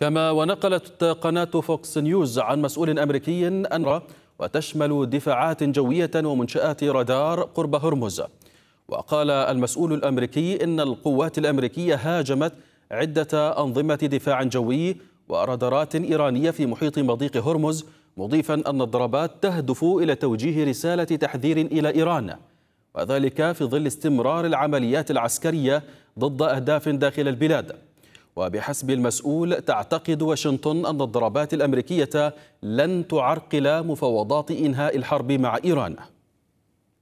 كما ونقلت قناة فوكس نيوز عن مسؤول أمريكي أن وتشمل دفاعات جوية ومنشآت رادار قرب هرمز. وقال المسؤول الأمريكي إن القوات الأمريكية هاجمت عدة أنظمة دفاع جوي ورادارات إيرانية في محيط مضيق هرمز، مضيفا أن الضربات تهدف إلى توجيه رسالة تحذير إلى إيران، وذلك في ظل استمرار العمليات العسكرية ضد أهداف داخل البلاد. وبحسب المسؤول تعتقد واشنطن أن الضربات الأمريكية لن تعرقل مفاوضات إنهاء الحرب مع إيران.